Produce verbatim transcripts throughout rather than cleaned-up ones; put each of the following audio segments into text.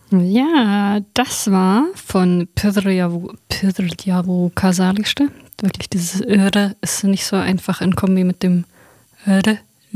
Ja, das war von Pyrrjavo Pyrrjavo Casalište. Wirklich, dieses R ist nicht so einfach in Kombi mit dem R.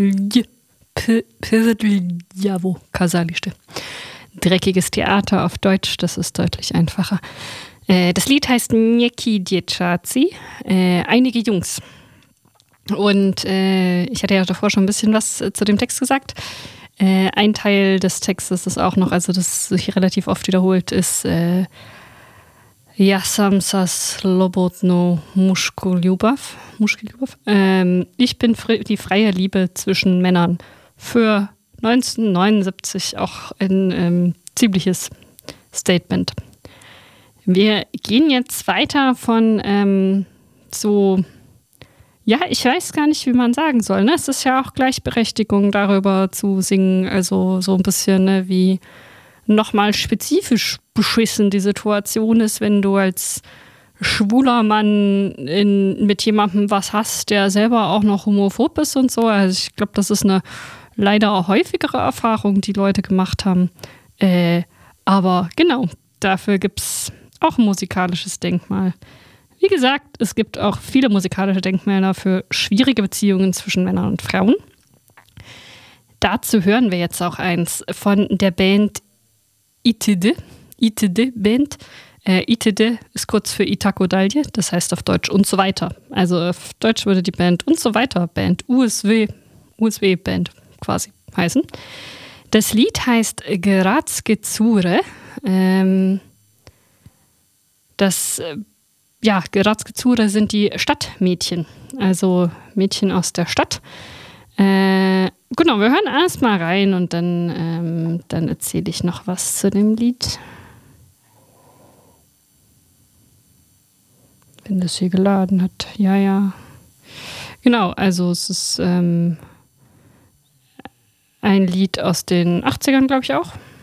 Pyrrjavo Casalište. Dreckiges Theater auf Deutsch, das ist deutlich einfacher. Äh, das Lied heißt Nieki Dieczaci, äh, einige Jungs. Und äh, ich hatte ja davor schon ein bisschen was äh, zu dem Text gesagt. Äh, ein Teil des Textes ist auch noch, also das sich relativ oft wiederholt, ist äh, Ja sam sa slobodno mušku ljubav. Ähm, ich bin fri- die freie Liebe zwischen Männern. Für neunzehnhundertneunundsiebzig auch ein ähm, ziemliches Statement. Wir gehen jetzt weiter von ähm, so... Ja, ich weiß gar nicht, wie man sagen soll. Ne? Es ist ja auch Gleichberechtigung, darüber zu singen. Also so ein bisschen, ne, wie nochmal spezifisch beschissen die Situation ist, wenn du als schwuler Mann in, mit jemandem was hast, der selber auch noch homophob ist und so. Also ich glaube, das ist eine leider auch häufigere Erfahrung, die Leute gemacht haben. Äh, aber genau, dafür gibt es auch ein musikalisches Denkmal. Wie gesagt, es gibt auch viele musikalische Denkmäler für schwierige Beziehungen zwischen Männern und Frauen. Dazu hören wir jetzt auch eins von der Band I T D. I T D-Band. Äh, I T D ist kurz für Itako Dalje, das heißt auf Deutsch und so weiter. Also auf Deutsch würde die Band und so weiter Band, U S W, U S W-Band quasi heißen. Das Lied heißt Gradske Cure. Ähm, das Ja, Gradske Cure sind die Stadtmädchen, also Mädchen aus der Stadt. Äh, genau, wir hören erst mal rein und dann, ähm, dann erzähle ich noch was zu dem Lied. Wenn das hier geladen hat, ja, ja. Genau, also es ist ähm, ein Lied aus den achtzigern, glaube ich auch.